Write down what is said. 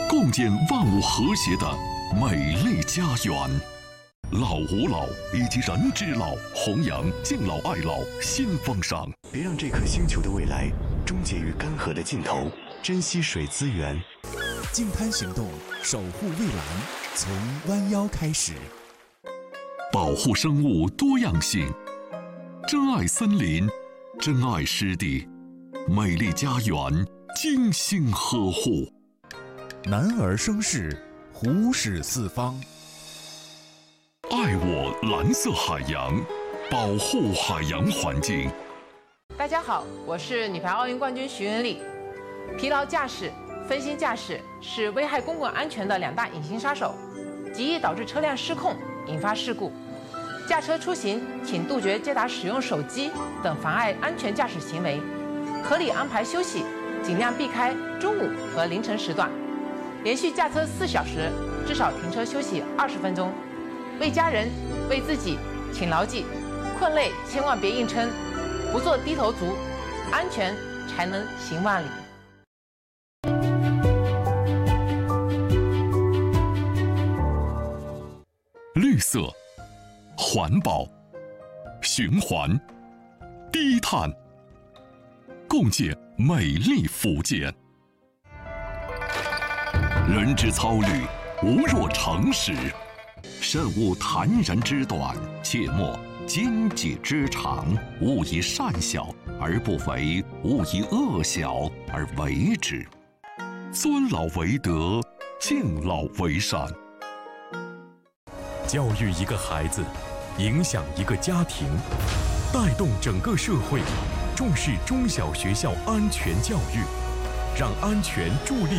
共建万物和谐的美丽家园。老吾老以及人之老，弘扬敬老爱老新风尚。 别让这颗星球的未来终结于干涸的尽头，珍惜水资源。 净滩行动，守护蔚蓝，从弯腰开始。 保护生物多样性，珍爱森林，珍爱湿地，美丽家园精心呵护。 男儿生事，虎视四方。 爱我蓝色海洋，保护海洋环境。 大家好，我是女排奥运冠军徐文丽。疲劳驾驶、分心驾驶是危害公共安全的2大隐形杀手，极易导致车辆失控，引发事故。驾车出行，请杜绝接打使用手机等妨碍安全驾驶行为，合理安排休息，尽量避开中午和凌晨时段。连续驾车4小时，至少停车休息20分钟。为家人，为自己，请牢记：困累千万别硬撑，不做低头族，安全才能行万里。 绿色、环保、循环、低碳，共建美丽福建。人之操虑，无若诚实。慎勿坦然之短，切莫奸计之长。勿以善小而不为，勿以恶小而为之。尊老为德，敬老为善。 教育一个孩子，影响一个家庭，带动整个社会，重视中小学校安全教育，让安全助力